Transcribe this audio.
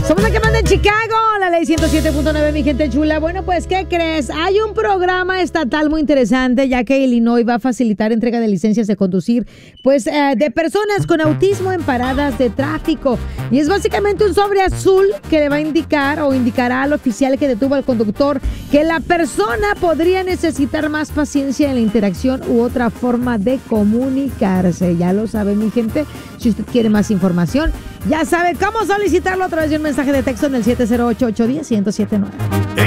Somos la que manda en Chicago, la ley 107.9, mi gente chula. Bueno, pues, ¿qué crees? Hay un programa estatal muy interesante, ya que Illinois va a facilitar entrega de licencias de conducir, pues, de personas con autismo en paradas de tráfico. Y es básicamente un sobre azul que le va a indicar o indicará al oficial que detuvo al conductor que la persona podría necesitar más paciencia en la interacción u otra forma de comunicarse. Ya lo sabe, mi gente. Si usted quiere más información, ya sabe cómo solicitarlo a través de un mensaje de texto en el 708-810-1079.